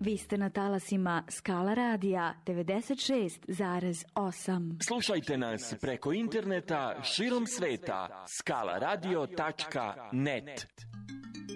Vi ste na talasima Skala radija 96,8. Slušajte nas preko interneta širom sveta. Skalaradio.net